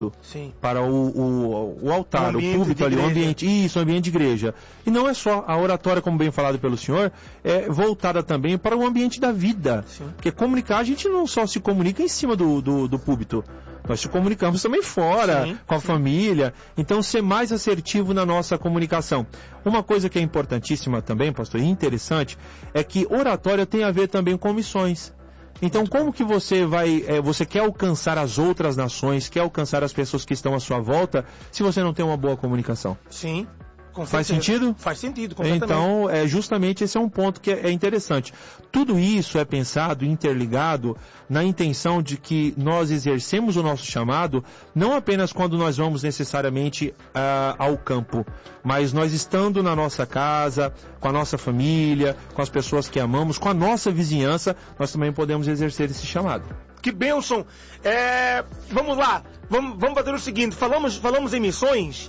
Sim. Para o altar, o púlpito ali, o ambiente de igreja. E não é só a oratória, como bem falado pelo senhor, é voltada também para o ambiente da vida. Sim. Porque comunicar, a gente não só se comunica em cima do púlpito, nós se comunicamos também fora, com a família. Então, ser mais assertivo na nossa comunicação. Uma coisa que é importantíssima também, pastor, e interessante, é que oratória tem a ver também com missões. Então, como que você você quer alcançar as outras nações, quer alcançar as pessoas que estão à sua volta, se você não tem uma boa comunicação? Sim. Faz sentido? Faz sentido, completamente. Então, justamente esse é um ponto que é interessante. Tudo isso é pensado, interligado, na intenção de que nós exercemos o nosso chamado, não apenas quando nós vamos necessariamente ao campo, mas nós estando na nossa casa, com a nossa família, com as pessoas que amamos, com a nossa vizinhança, nós também podemos exercer esse chamado. Que bênção! Vamos lá, vamos fazer o seguinte, falamos em missões.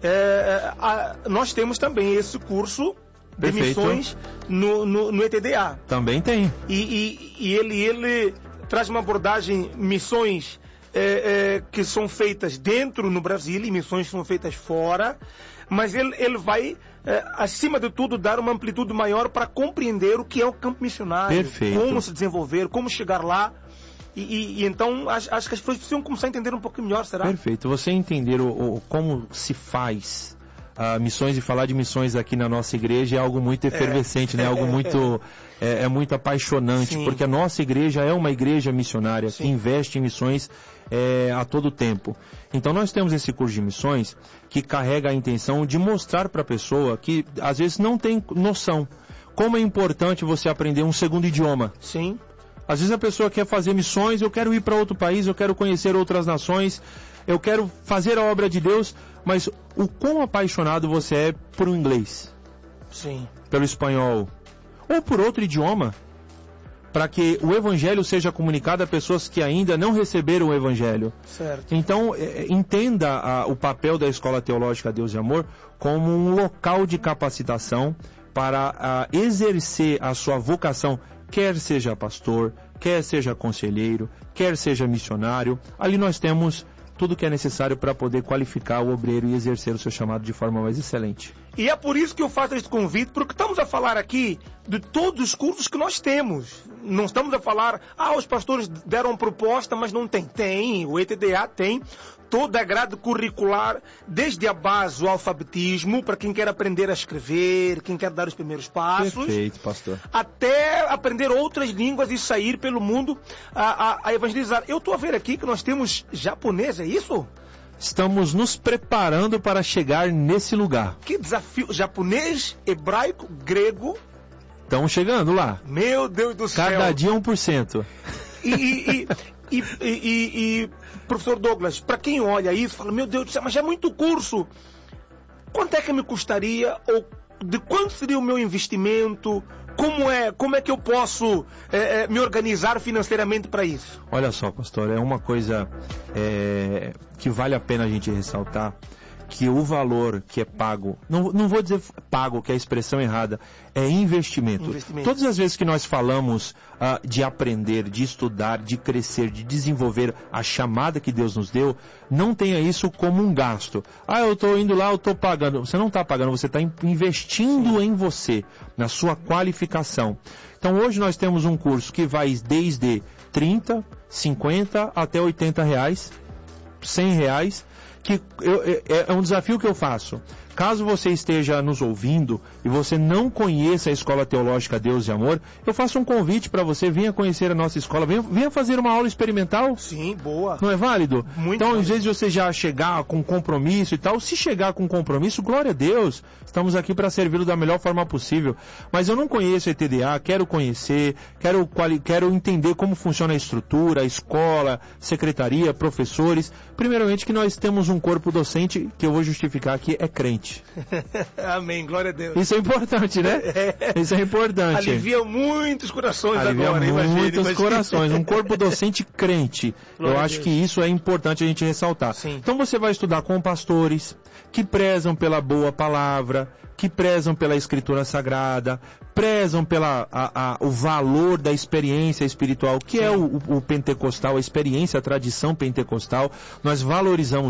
Nós temos também esse curso de missões no ETDA. Também tem. E ele traz uma abordagem, missões que são feitas dentro no Brasil e missões que são feitas fora, mas ele vai, acima de tudo, dar uma amplitude maior para compreender o que é o campo missionário. Perfeito. Como se desenvolver, como chegar lá. E então, acho que as pessoas precisam começar a entender um pouco melhor, será? Perfeito. Você entender como se faz missões, e falar de missões aqui na nossa igreja é algo muito efervescente, né? Algo muito, muito apaixonante. Sim. Porque a nossa igreja é uma igreja missionária. Sim. Que investe em missões a todo tempo. Então nós temos esse curso de missões que carrega a intenção de mostrar para a pessoa que às vezes não tem noção como é importante você aprender um segundo idioma. Sim. Às vezes a pessoa quer fazer missões, eu quero ir para outro país, eu quero conhecer outras nações, eu quero fazer a obra de Deus, mas o quão apaixonado você é por um inglês? Sim. Pelo espanhol, ou por outro idioma, para que o evangelho seja comunicado a pessoas que ainda não receberam o evangelho. Certo. Então, entenda o papel da Escola Teológica Deus e Amor como um local de capacitação para exercer a sua vocação, quer seja pastor, quer seja conselheiro, quer seja missionário. Ali nós temos tudo que é necessário para poder qualificar o obreiro e exercer o seu chamado de forma mais excelente. E é por isso que eu faço este convite, porque estamos a falar aqui de todos os cursos que nós temos. Não estamos a falar, os pastores deram proposta, mas não tem. Tem, o ETDA tem toda a grade curricular, desde a base, o alfabetismo, para quem quer aprender a escrever, quem quer dar os primeiros passos. Perfeito, pastor. Até aprender outras línguas e sair pelo mundo a evangelizar. Eu estou a ver aqui que nós temos japonês, é isso? Estamos nos preparando para chegar nesse lugar. Que desafio! Japonês, hebraico, grego. Estamos chegando lá. Meu Deus do céu! Cada dia 1%. E professor Douglas, para quem olha isso, fala, meu Deus do céu, mas é muito curso. Quanto é que me custaria? Ou de quanto seria o meu investimento? Como é que eu posso me organizar financeiramente para isso? Olha só, pastor, é uma coisa que vale a pena a gente ressaltar, que o valor que é pago, não vou dizer pago, que é a expressão errada, é investimento. Todas as vezes que nós falamos de aprender, de estudar, de crescer, de desenvolver a chamada que Deus nos deu, não tenha isso como um gasto. Eu estou indo lá, eu estou pagando. Você não está pagando, você está investindo em você, na sua qualificação. Então hoje nós temos um curso que vai desde 30, 50 até 80 reais, 100 reais, que é um desafio que eu faço. Caso você esteja nos ouvindo e você não conheça a Escola Teológica Deus e Amor, eu faço um convite para você, venha conhecer a nossa escola, venha fazer uma aula experimental. Sim, boa. Não é válido? Muito então, válido. Às vezes você já chegar com compromisso e tal, se chegar com compromisso, glória a Deus, estamos aqui para servi-lo da melhor forma possível. Mas eu não conheço a ETDA, quero conhecer, quero entender como funciona a estrutura, a escola, secretaria, professores. Primeiramente que nós temos um corpo docente, que eu vou justificar aqui, é crente. crente. Amém, glória a Deus. Isso é importante, né? Isso é importante. Alivia muitos corações Alivia agora, muitos corações. Um corpo docente crente. Glória Eu acho que isso é importante a gente ressaltar. Sim. Então você vai estudar com pastores que prezam pela boa palavra, que prezam pela escritura sagrada, prezam o valor da experiência espiritual, que é o pentecostal, a experiência, a tradição pentecostal. Nós valorizamos